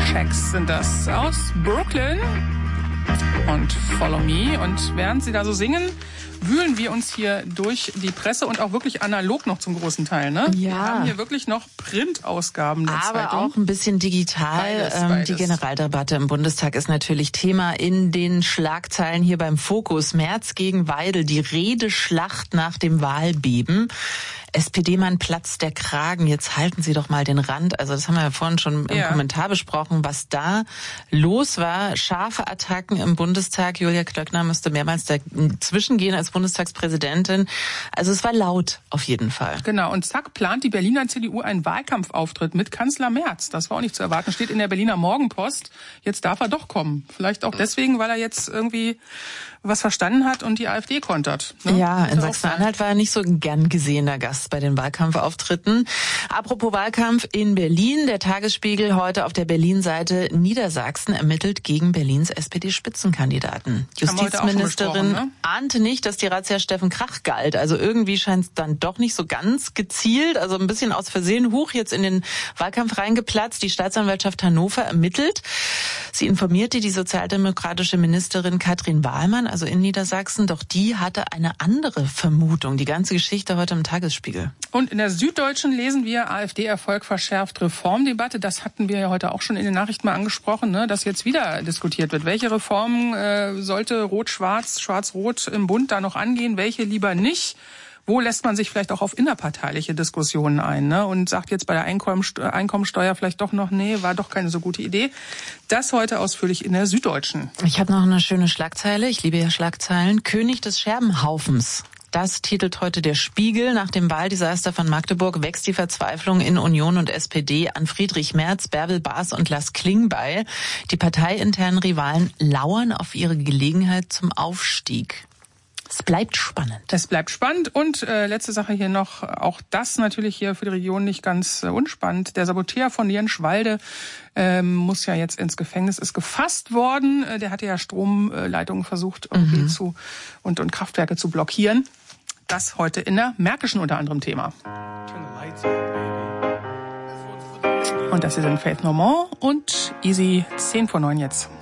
Shacks sind das aus Brooklyn und Follow Me. Und während sie da so singen, wühlen wir uns hier durch die Presse und auch wirklich analog noch zum großen Teil. Ne? Ja. Wir haben hier wirklich noch Printausgaben der Aber Zeitung. auch ein bisschen digital. Beides. Die Generaldebatte im Bundestag ist natürlich Thema in den Schlagzeilen hier beim Fokus. Merz gegen Weidel, die Redeschlacht nach dem Wahlbeben. SPD-Mann platzt der Kragen, jetzt halten Sie doch mal den Rand. Also das haben wir ja vorhin schon im Kommentar besprochen, was da los war. Scharfe Attacken im Bundestag. Julia Klöckner müsste mehrmals dazwischen gehen als Bundestagspräsidentin. Also es war laut auf jeden Fall. Genau, und zack, plant die Berliner CDU einen Wahlkampfauftritt mit Kanzler Merz. Das war auch nicht zu erwarten. Steht in der Berliner Morgenpost. Jetzt darf er doch kommen. Vielleicht auch deswegen, weil er jetzt irgendwie was verstanden hat und die AfD kontert. Ne? Ja, in Sachsen-Anhalt war er nicht so ein gern gesehener Gast bei den Wahlkampfauftritten. Apropos Wahlkampf in Berlin. Der Tagesspiegel heute auf der Berlin-Seite: Niedersachsen ermittelt gegen Berlins SPD-Spitzenkandidaten. Justizministerin ahnte nicht, dass die Razzia Steffen Krach galt. Also irgendwie scheint es dann doch nicht so ganz gezielt, also ein bisschen aus Versehen jetzt in den Wahlkampf reingeplatzt. Die Staatsanwaltschaft Hannover ermittelt. Sie informierte die sozialdemokratische Ministerin Katrin Wahlmann, also in Niedersachsen, doch die hatte eine andere Vermutung. Die ganze Geschichte heute im Tagesspiegel. Und in der Süddeutschen lesen wir: AfD-Erfolg verschärft Reformdebatte. Das hatten wir ja heute auch schon in den Nachrichten mal angesprochen, ne, dass jetzt wieder diskutiert wird. Welche Reformen sollte Rot-Schwarz, Schwarz-Rot im Bund da noch angehen, welche lieber nicht? Wo lässt man sich vielleicht auch auf innerparteiliche Diskussionen ein, ne? Und sagt jetzt bei der Einkommensteuer vielleicht doch noch, nee, war doch keine so gute Idee. Das heute ausführlich in der Süddeutschen. Ich habe noch eine schöne Schlagzeile. Ich liebe ja Schlagzeilen. König des Scherbenhaufens. Das titelt heute der Spiegel. Nach dem Wahldesaster von Magdeburg wächst die Verzweiflung in Union und SPD an Friedrich Merz, Bärbel Baas und Lars Klingbeil. Die parteiinternen Rivalen lauern auf ihre Gelegenheit zum Aufstieg. Es bleibt spannend. Es bleibt spannend. Und letzte Sache hier noch, auch das natürlich hier für die Region nicht ganz unspannend. Der Saboteur von Jenschwalde muss ja jetzt ins Gefängnis, ist gefasst worden. Der hatte ja Stromleitungen versucht irgendwie und Kraftwerke zu blockieren. Das heute in der Märkischen unter anderem Thema. Und das hier sind Faith No More und Easy 10 vor 9 jetzt.